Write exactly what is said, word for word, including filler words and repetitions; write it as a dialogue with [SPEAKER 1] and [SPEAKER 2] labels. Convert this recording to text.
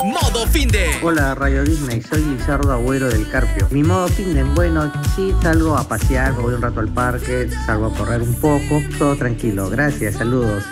[SPEAKER 1] Modo Finde.
[SPEAKER 2] Hola Radio Disney, soy Lizardo Agüero del Carpio. Mi modo Finde, bueno, sí salgo a pasear, voy un rato al parque, salgo a correr un poco, todo tranquilo. Gracias, saludos.